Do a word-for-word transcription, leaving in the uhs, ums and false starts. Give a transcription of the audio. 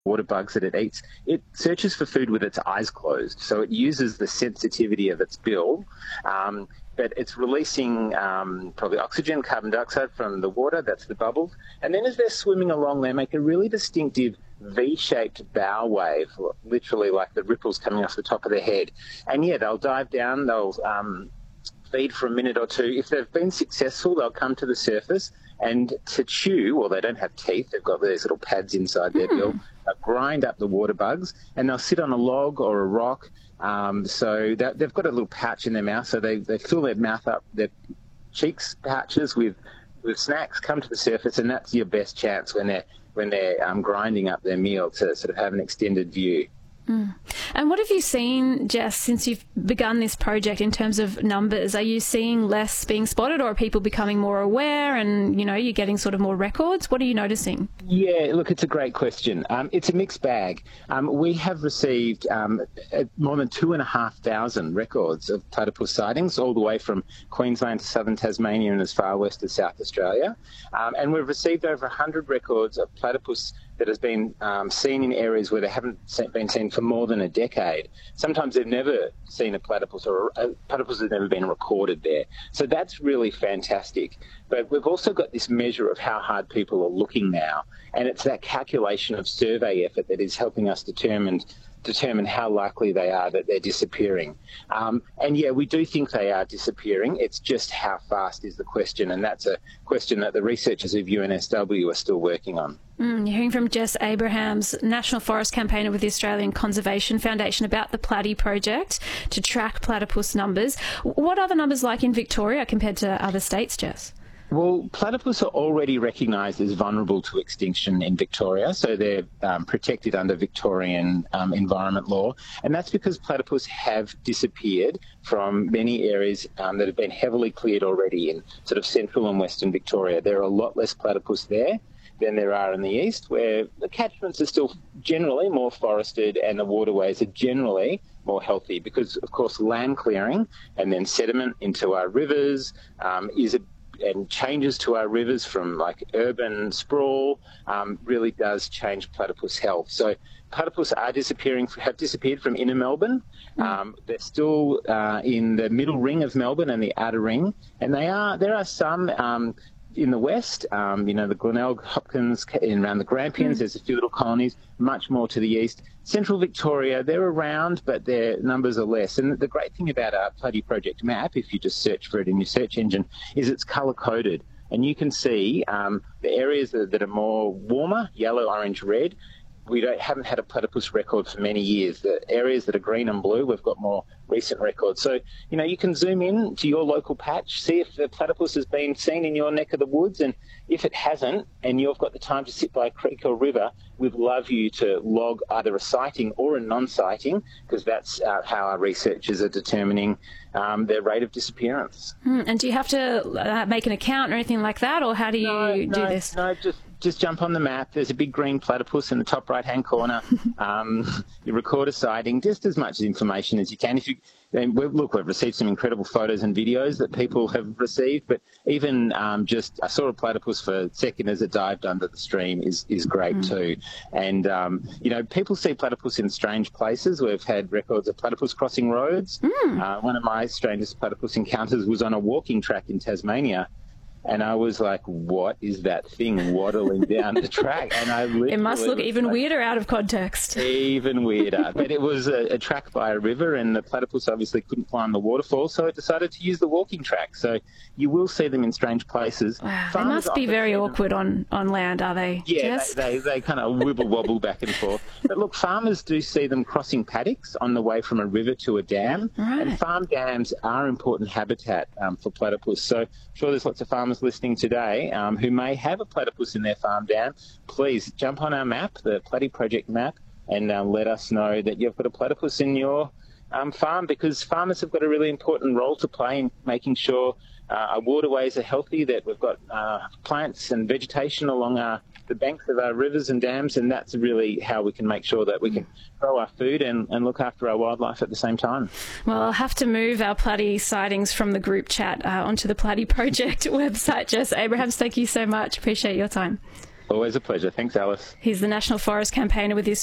water bugs that it eats, it searches for food with its eyes closed. So it uses the sensitivity of its bill, um, but it's releasing um, probably oxygen, carbon dioxide from the water, that's the bubbles. And then as they're swimming along, they make a really distinctive V-shaped bow wave, literally like the ripples coming off the top of their head. And yeah, they'll dive down, they'll um, feed for a minute or two. If they've been successful, they'll come to the surface and to chew, well, they don't have teeth, they've got these little pads inside their bill, they'll grind up the water bugs, and they'll sit on a log or a rock. Um, so that, they've got a little pouch in their mouth, so they, they fill their mouth up, their cheeks pouches with, with snacks, come to the surface, and that's your best chance when they're, when they're um, grinding up their meal to sort of have an extended view. Mm. And what have you seen, Jess, since you've begun this project in terms of numbers? Are you seeing less being spotted, or are people becoming more aware and, you know, you're getting sort of more records? What are you noticing? Yeah, look, it's a great question. Um, it's a mixed bag. Um, we have received um, more than two and a half thousand records of platypus sightings all the way from Queensland to southern Tasmania and as far west as South Australia. Um, and we've received over one hundred records of platypus that has been um, seen in areas where they haven't been seen for more than a decade. Sometimes they've never seen a platypus, or a platypus has never been recorded there. So that's really fantastic. But we've also got this measure of how hard people are looking now, and it's that calculation of survey effort that is helping us determine determine how likely they are that they're disappearing. Um, and yeah, we do think they are disappearing. It's just how fast is the question, and that's a question that the researchers of U N S W are still working on. Mm, you're hearing from Jess Abrahams, National Forest Campaigner with the Australian Conservation Foundation, about the Platy project to track platypus numbers. What are the numbers like in Victoria compared to other states, Jess? Well, platypus are already recognised as vulnerable to extinction in Victoria, so they're um, protected under Victorian um, environment law, and that's because platypus have disappeared from many areas um, that have been heavily cleared already in sort of central and western Victoria. There are a lot less platypus there than there are in the east, where the catchments are still generally more forested and the waterways are generally more healthy because, of course, land clearing and then sediment into our rivers um, is a and changes to our rivers from like urban sprawl um, really does change platypus health. So platypus are disappearing, have disappeared from inner Melbourne. Mm. Um, they're still uh, in the middle ring of Melbourne and the outer ring, and they are there are some um, in the west, um, you know, the Glenelg, Hopkins, and around the Grampians, mm. there's a few little colonies, much more to the east. Central Victoria, they're around, but their numbers are less. And the great thing about our Platy Project map, if you just search for it in your search engine, is it's colour-coded. And you can see um, the areas that, that are more warmer, yellow, orange, red. We don't, haven't had a platypus record for many years. The areas that are green and blue, we've got more recent records. So, you know, you can zoom in to your local patch, see if the platypus has been seen in your neck of the woods, and if it hasn't, and you've got the time to sit by a creek or river, we'd love you to log either a sighting or a non-sighting, because that's uh, how our researchers are determining um, their rate of disappearance. Mm, and do you have to uh, make an account or anything like that, or how do you no, do no, this? No, just just jump on the map. There's a big green platypus in the top right-hand corner. um, you record a sighting, just as much information as you can. If you and we've, look, we've received some incredible photos and videos that people have received, but even um, just I saw a platypus for a second as it dived under the stream is is great mm. too. And um, you know, people see platypus in strange places. We've had records of platypus crossing roads. Mm. Uh, one of my strangest platypus encounters was on a walking track in Tasmania. And I was like, what is that thing waddling down the track? And I It must look even like, weirder out of context. Even weirder. But it was a, a track by a river, and the platypus obviously couldn't climb the waterfall, so it decided to use the walking track. So you will see them in strange places. Wow, they must be very awkward on, on land, are they? Yeah, Jess? they, they, they kind of wibble wobble back and forth. But look, farmers do see them crossing paddocks on the way from a river to a dam. Right. And farm dams are important habitat um, for platypus. So I'm sure there's lots of farmers listening today um, who may have a platypus in their farm dam. Please jump on our map, the Platy Project map, and uh, let us know that you've got a platypus in your um, farm, because farmers have got a really important role to play in making sure uh, our waterways are healthy, that we've got uh, plants and vegetation along our, the banks of our rivers and dams, and that's really how we can make sure that we can grow our food and, and look after our wildlife at the same time. Well, I'll have to move our Platy sightings from the group chat uh, onto the Platy Project website. Jess Abrahams, thank you so much. Appreciate your time. Always a pleasure. Thanks, Alice. He's the National Forest Campaigner with the